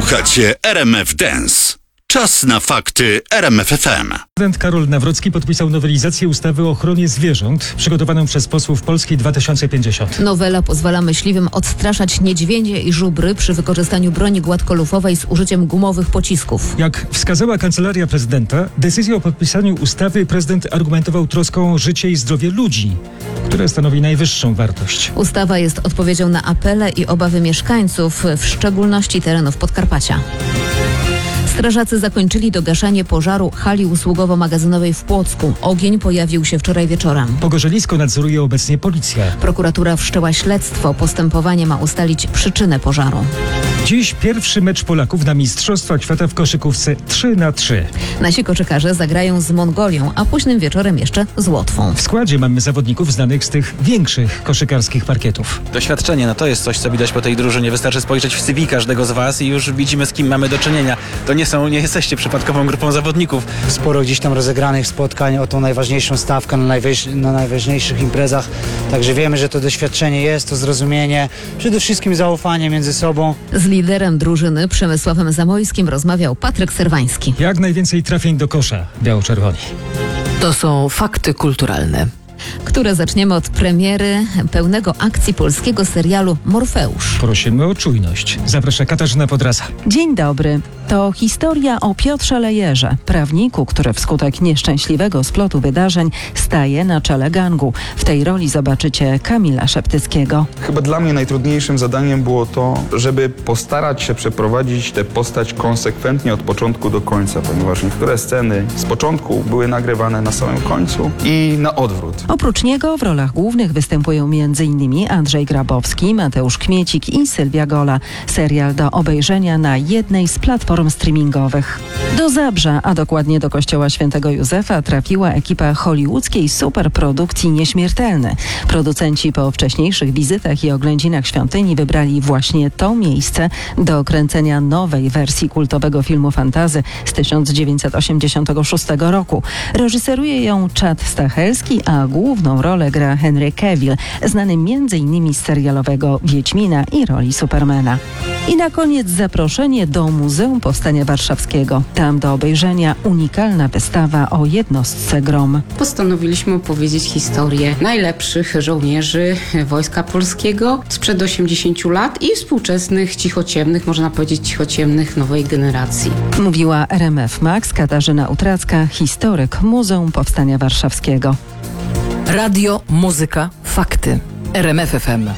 Słuchacie RMF Dance. Czas na fakty RMF FM. Prezydent Karol Nawrocki podpisał nowelizację ustawy o ochronie zwierząt przygotowaną przez posłów Polski 2050. Nowela pozwala myśliwym odstraszać niedźwiedzie i żubry przy wykorzystaniu broni gładkolufowej z użyciem gumowych pocisków. Jak wskazała Kancelaria Prezydenta, decyzją o podpisaniu ustawy prezydent argumentował troską o życie i zdrowie ludzi, które stanowi najwyższą wartość. Ustawa jest odpowiedzią na apele i obawy mieszkańców, w szczególności terenów Podkarpacia. Strażacy zakończyli dogaszanie pożaru hali usługowo-magazynowej w Płocku. Ogień pojawił się wczoraj wieczorem. Pogorzelisko nadzoruje obecnie policja. Prokuratura wszczęła śledztwo. Postępowanie ma ustalić przyczynę pożaru. Dziś pierwszy mecz Polaków na Mistrzostwach Świata w koszykówce 3x3. Nasi koszykarze zagrają z Mongolią, a późnym wieczorem jeszcze z Łotwą. W składzie mamy zawodników znanych z tych większych koszykarskich parkietów. Doświadczenie, to jest coś, co widać po tej drużynie. Wystarczy spojrzeć w CV każdego z was i już widzimy, z kim mamy do czynienia. Nie jesteście przypadkową grupą zawodników. Sporo gdzieś tam rozegranych spotkań o tą najważniejszą stawkę na najważniejszych imprezach. Także wiemy, że to doświadczenie jest, to zrozumienie, przede wszystkim zaufanie między sobą. Z liderem drużyny Przemysławem Zamojskim rozmawiał Patryk Serwański. Jak najwięcej trafień do kosza biało-czerwoni. To są fakty kulturalne, które zaczniemy od premiery pełnego akcji polskiego serialu Morfeusz. Prosimy o czujność. Zaprasza Katarzyna Podrasa. Dzień dobry. To historia o Piotrze Lejerze, prawniku, który wskutek nieszczęśliwego splotu wydarzeń staje na czele gangu. W tej roli zobaczycie Kamila Szeptyckiego. Chyba dla mnie najtrudniejszym zadaniem było to, żeby postarać się przeprowadzić tę postać konsekwentnie od początku do końca, ponieważ niektóre sceny z początku były nagrywane na samym końcu i na odwrót. Oprócz niego w rolach głównych występują m.in. Andrzej Grabowski, Mateusz Kmiecik i Sylwia Gola. Serial do obejrzenia na jednej z platform streamingowych. Do Zabrza, a dokładnie do kościoła Świętego Józefa, trafiła ekipa hollywoodzkiej superprodukcji Nieśmiertelny. Producenci po wcześniejszych wizytach i oględzinach świątyni wybrali właśnie to miejsce do kręcenia nowej wersji kultowego filmu fantasy z 1986 roku. Reżyseruje ją Chad Stahelski, a główną rolę gra Henry Cavill, znany m.in. z serialowego Wiedźmina i roli Supermana. I na koniec zaproszenie do Muzeum Powstania Warszawskiego. Tam do obejrzenia unikalna wystawa o jednostce GROM. Postanowiliśmy opowiedzieć historię najlepszych żołnierzy Wojska Polskiego sprzed 80 lat i współczesnych cichociemnych, można powiedzieć cichociemnych nowej generacji. Mówiła RMF Max Katarzyna Utracka, historyk Muzeum Powstania Warszawskiego. radio, muzyka, fakty. RMF FM.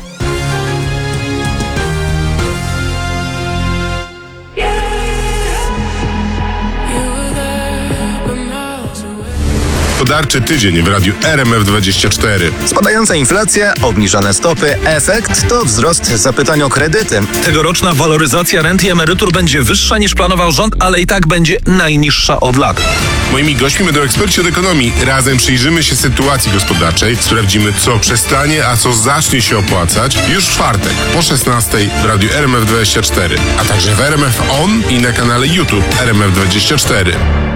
Gospodarczy tydzień w radiu RMF24. Spadająca inflacja, obniżone stopy, efekt to wzrost zapytań o kredyty. Tegoroczna waloryzacja rent i emerytur będzie wyższa niż planował rząd, ale i tak będzie najniższa od lat. Moimi gośćmi będą eksperci od ekonomii. Razem przyjrzymy się sytuacji gospodarczej, sprawdzimy, co przestanie, a co zacznie się opłacać już w czwartek po 16 w radiu RMF24, a także w RMF On i na kanale YouTube RMF24.